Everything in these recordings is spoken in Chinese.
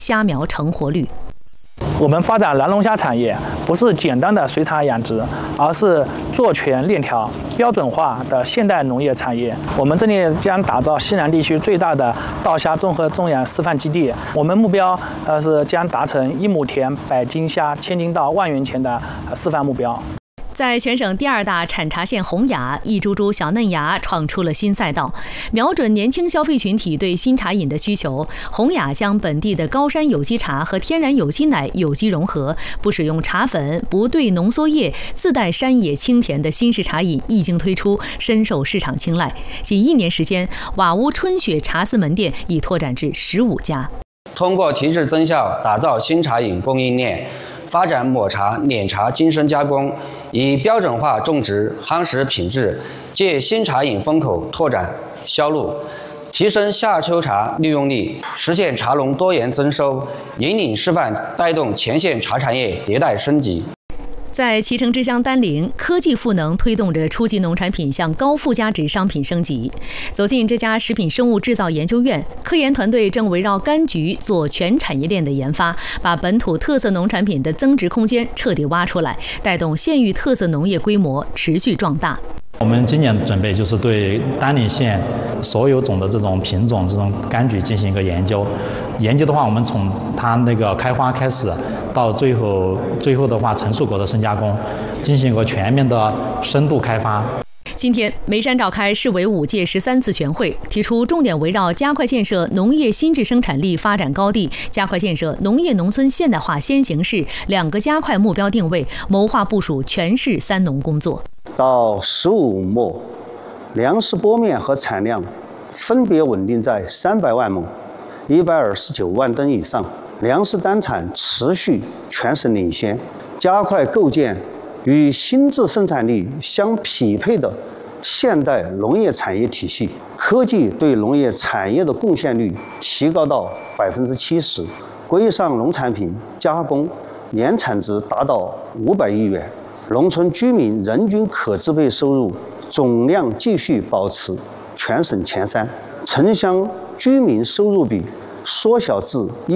虾苗成活率。 我们发展蓝龙虾产业，不是简单的水产养殖，而是做全链条、标准化的现代农业产业。我们这里将打造西南地区最大的稻虾综合种养示范基地。我们目标是将达成1亩田100斤虾1000斤到1万元钱的示范目标。 在全省第2大产茶县洪雅，一株株小嫩芽闯出了新赛道。瞄准年轻消费群体对新茶饮的需求，洪雅将本地的高山有机茶和天然有机奶有机融合，不使用茶粉，不兑浓缩液，自带山野清甜的新式茶饮一经推出，深受市场青睐。仅1年时间，瓦屋春雪茶肆门店已拓展至15家。 通过提质增效，打造新茶饮供应链，发展抹茶、碾茶精深加工，以标准化种植夯实品质，借新茶饮风口拓展销路，提升夏秋茶利用率，实现茶农多元增收，引领示范，带动前线茶产业迭代升级。 在脐橙之乡丹棱，科技赋能推动着初级农产品向高附加值商品升级。走进这家食品生物制造研究院，科研团队正围绕柑橘做全产业链的研发，把本土特色农产品的增值空间彻底挖出来，带动县域特色农业规模持续壮大。 我们今年的准备就是对丹棱县所有种的这种品种、这种柑橘进行一个研究。研究的话，我们从它那个开花开始，到最后的话成熟果的深加工，进行一个全面的深度开发。 今天，眉山召开市委5届13次全会，提出重点围绕加快建设农业新质生产力发展高地，加快建设农业农村现代化先行市2个加快目标定位，谋划部署全市3农工作。 到15末，粮食播面和产量分别稳定在300万亩、129万吨以上，粮食单产持续全省领先，加快构建与新质生产力相匹配的现代农业产业体系，科技对农业产业的贡献率提高到70%，规上农产品加工年产值达到500亿元，农村居民人均可支配收入总量继续保持全省前3，城乡居民收入比缩小至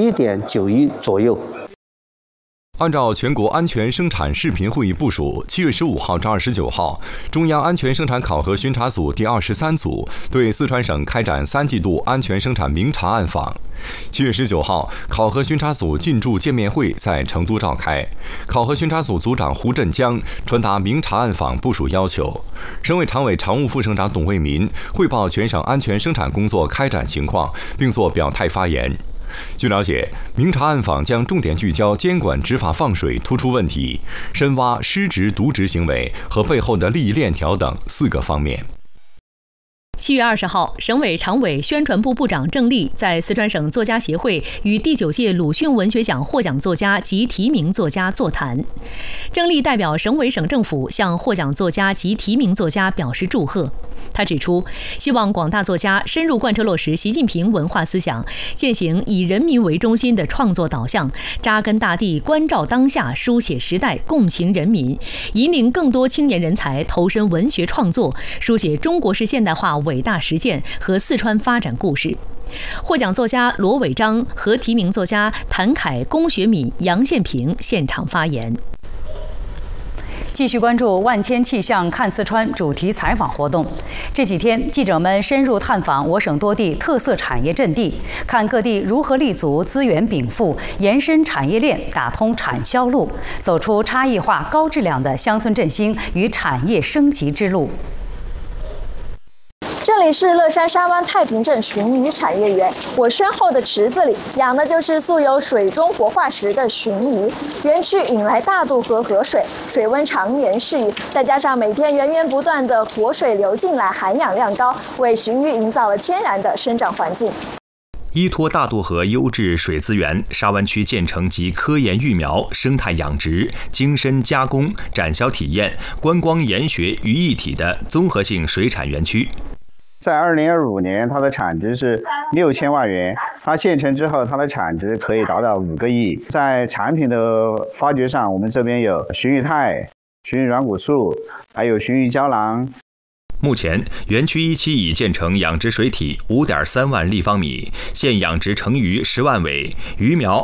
1.91左右。 按照全国安全生产视频会议部署，7月15号至29号，中央安全生产考核巡查组第23组对四川省开展3季度安全生产明察暗访。7月19号，考核巡查组进驻见面会在成都召开，考核巡查组组长胡振江传达明察暗访部署要求。省委常委常务副省长董卫民汇报全省安全生产工作开展情况，并作表态发言。据了解，明察暗访将重点聚焦监管执法放水突出问题，深挖失职渎职行为和背后的利益链条等4个方面。 7月20号，省委常委、宣传部部长郑丽在四川省作家协会与第9届鲁迅文学奖获奖作家及提名作家座谈。郑丽代表省委省政府向获奖作家及提名作家表示祝贺。他指出，希望广大作家深入贯彻落实习近平文化思想，践行以人民为中心的创作导向，扎根大地，关照当下，书写时代，共情人民，引领更多青年人才投身文学创作，书写中国式现代化伟大实践和四川发展故事。获奖作家罗伟章和提名作家谭凯、龚学敏、杨宪平现场发言。 继续关注万千气象看四川主题采访活动。这几天，记者们深入探访我省多地特色产业阵地，看各地如何立足资源禀赋，延伸产业链，打通产销路，走出差异化、高质量的乡村振兴与产业升级之路。 这里是乐山沙湾太平镇鲟鱼产业园，我身后的池子里养的就是素有"水中活化石"的鲟鱼。园区引来大渡河河水，水温常年适宜，再加上每天源源不断的活水流进来，含氧量高，为鲟鱼营造了天然的生长环境。 依托大渡河优质水资源，沙湾区建成集科研育苗、生态养殖、精深加工、展销体验、观光研学于一体的综合性水产园区。 在2025年，它的产值是6000万元。它建成之后，它的产值可以达到5个亿。在产品的发掘上，我们这边有鲟鱼肽、鲟鱼软骨素，还有鲟鱼胶囊。 目前，园区一期已建成养殖水体5.3万立方米，现养殖成鱼10万尾，鱼苗